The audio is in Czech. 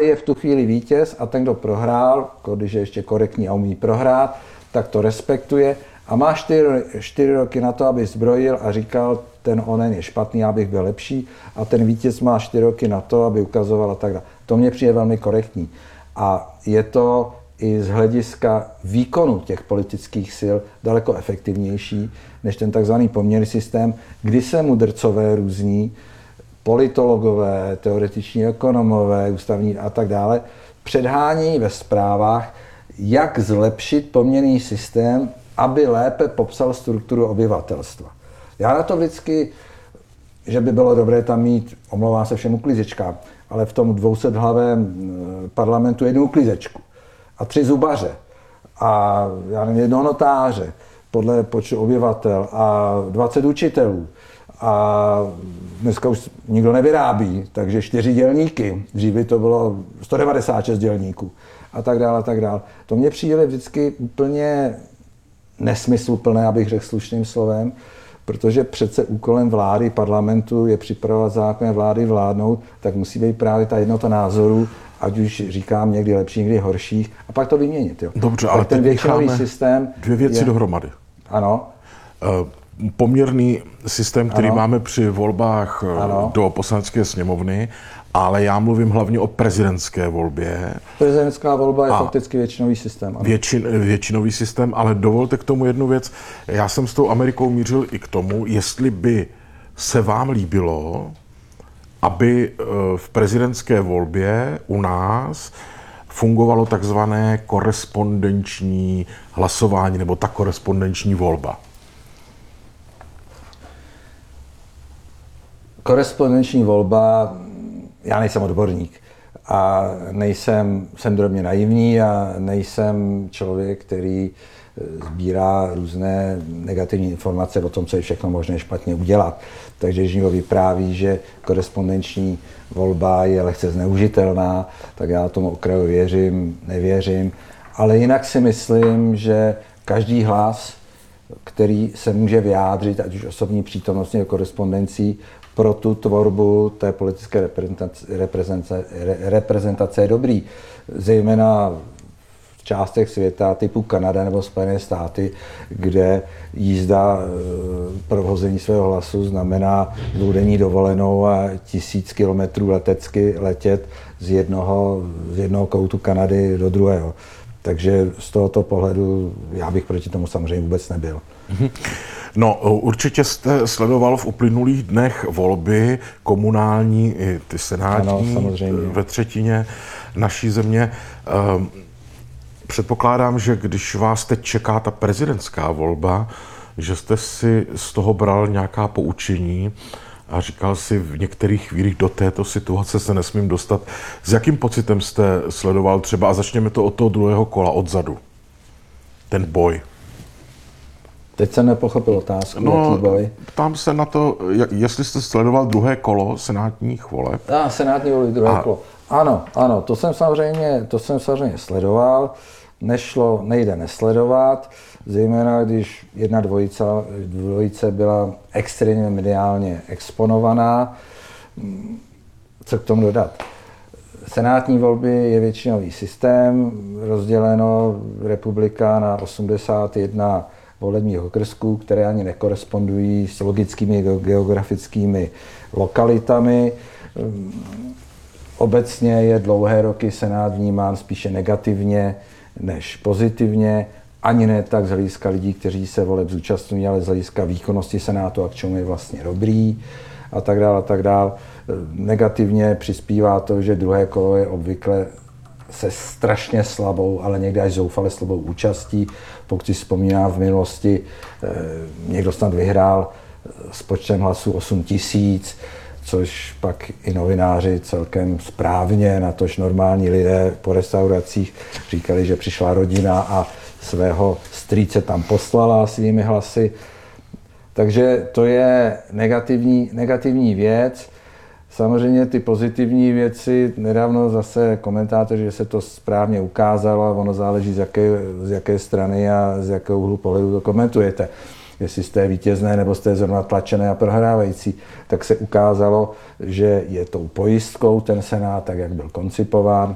je v tu chvíli vítěz a ten, kdo prohrál, když je ještě korektní a umí prohrát, tak to respektuje a má 4 roky na to, aby zbrojil a říkal, ten onen je špatný, já bych byl lepší a ten vítěz má 4 roky na to, aby ukazoval a tak dále. To mně přijde velmi korektní. A je to i z hlediska výkonu těch politických sil daleko efektivnější než ten takzvaný poměrný systém, kdy se mudrcové různí, politologové, teoretiční ekonomové, ústavní a tak dále, předhání ve zprávách, jak zlepšit poměrný systém, aby lépe popsal strukturu obyvatelstva. Já na to vždycky, že by bylo dobré tam mít, omlouvám se všem uklízečkám, ale v tom 200hlavém parlamentu 1 uklízečku a 3 zubaře a já nevím, 1 notáře podle počtu obyvatel a 20 učitelů. A dneska už nikdo nevyrábí, takže 4 dělníky. Dříve to bylo 196 dělníků a tak dále, a tak dále. To mně přijde vždycky úplně nesmysluplné, abych řekl slušným slovem, protože přece úkolem vlády, parlamentu je připravovat zákony vlády vládnout, tak musí být právě ta jednota názorů, ať už říkám někdy lepší, někdy horších, a pak to vyměnit. Jo. Dobře, tak ale ten většinový systém 2 věci dohromady. Ano. Poměrný systém, který máme při volbách do Poslanecké sněmovny, ale já mluvím hlavně o prezidentské volbě. Prezidentská volba je fakticky většinový systém. Ano. Většinový systém, ale dovolte k tomu jednu věc. Já jsem s tou Amerikou mířil i k tomu, jestli by se vám líbilo, aby v prezidentské volbě u nás fungovalo takzvané korespondenční hlasování nebo ta korespondenční volba. Korespondenční volba, já nejsem odborník a jsem drobně naivní a nejsem člověk, který sbírá různé negativní informace o tom, co je všechno možné špatně udělat. Takže když někdo vypráví, že korespondenční volba je lehce zneužitelná, tak já tomu okraju věřím, nevěřím. Ale jinak si myslím, že každý hlas, který se může vyjádřit, ať už osobní přítomností nebo korespondencí, pro tu tvorbu té politické reprezentace je dobrý. Zejména v částech světa typu Kanada nebo Spojené státy, kde jízda provození svého hlasu znamená 2denní dovolenou a 1000 kilometrů letecky letět z jednoho koutu Kanady do druhého. Takže z tohoto pohledu já bych proti tomu samozřejmě vůbec nebyl. No, určitě jste sledoval v uplynulých dnech volby komunální i ty senátní, ano, ve třetině naší země. Předpokládám, že když vás teď čeká ta prezidentská volba, že jste si z toho bral nějaká poučení a říkal si v některých chvílích do této situace se nesmím dostat. S jakým pocitem jste sledoval třeba, a začněme to od toho druhého kola, odzadu, ten boj? Teď jsem nepochopil otázku, jaký boj. Ptám se na to, jestli jste sledoval druhé kolo senátních voleb. Senátní volby, druhé kolo. Ano, to jsem samozřejmě sledoval. Nejde nesledovat, zejména když jedna dvojice byla extrémně mediálně exponovaná. Co k tomu dodat? Senátní volby je většinový systém, rozděleno republika na 81 volebních okrsků, které ani nekorespondují s logickými geografickými lokalitami. Obecně je dlouhé roky Senát vnímán spíše negativně než pozitivně, ani ne tak z hlediska lidí, kteří se voleb zúčastňují, ale z hlediska výkonnosti Senátu a k čemu je vlastně dobrý a tak dále, a tak dále. Negativně přispívá to, že druhé kolo je obvykle se strašně slabou, ale někdy až zoufale slabou účastí. Pokud si vzpomínám v minulosti, někdo snad vyhrál s počtem hlasů 8 000, což pak i novináři celkem správně, natož normální lidé po restauracích říkali, že přišla rodina a svého strýce tam poslala svými hlasy. Takže to je negativní věc. Samozřejmě ty pozitivní věci, nedávno zase komentátoři, že se to správně ukázalo a ono záleží z jaké strany a z jakého úhlu pohledu to komentujete. Jestli jste vítězné nebo jste zrovna tlačené a prohrávající, tak se ukázalo, že je tou pojistkou ten Senát, tak jak byl koncipován,